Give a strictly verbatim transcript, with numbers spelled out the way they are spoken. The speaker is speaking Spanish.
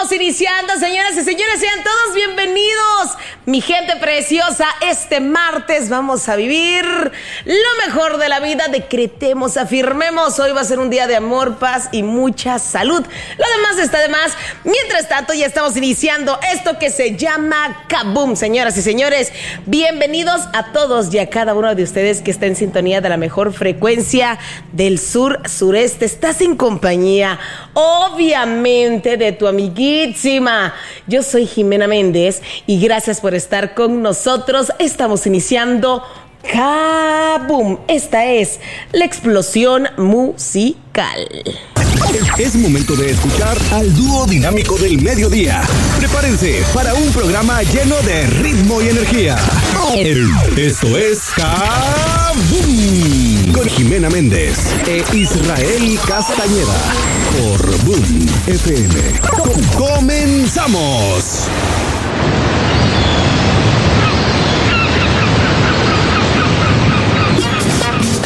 estamos iniciando, señoras y señores, sean todos bienvenidos. Mi gente preciosa, este martes vamos a vivir lo mejor de la vida. Decretemos, afirmemos, hoy va a ser un día de amor, paz y mucha salud. Lo demás está de más. Mientras tanto, ya estamos iniciando esto que se llama Kaboom. Señoras y señores, bienvenidos a todos y a cada uno de ustedes que está en sintonía de la mejor frecuencia del sur sureste. Estás en compañía, obviamente, de tu amiguísima. Yo soy Jimena Méndez y gracias por estar con nosotros. Estamos iniciando Kaboom. Esta es la explosión musical. Es momento de escuchar al dúo dinámico del mediodía. Prepárense para un programa lleno de ritmo y energía. Esto es Kaboom con Jimena Méndez e Israel Castañeda. Por Boom F M. ¡Comenzamos!